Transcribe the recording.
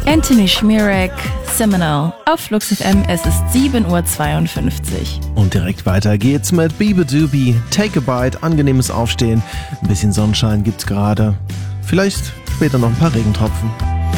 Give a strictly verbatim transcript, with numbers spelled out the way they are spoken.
Anthony Schmierek, Seminole auf Flux F M. Es ist sieben Uhr zweiundfünfzig. Und direkt weiter geht's mit Beabadoobie, Take a Bite, angenehmes Aufstehen. Ein bisschen Sonnenschein gibt's gerade. Vielleicht später noch ein paar Regentropfen.